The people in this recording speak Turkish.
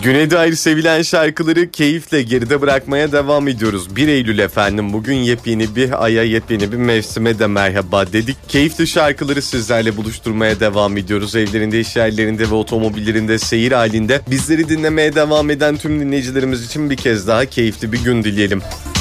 Güne dair sevilen şarkıları keyifle geride bırakmaya devam ediyoruz. 1 Eylül efendim, bugün yepyeni bir aya, yepyeni bir mevsime de merhaba dedik. Keyifli şarkıları sizlerle buluşturmaya devam ediyoruz. Evlerinde, iş yerlerinde ve otomobillerinde seyir halinde bizleri dinlemeye devam eden tüm dinleyicilerimiz için bir kez daha keyifli bir gün dileyelim.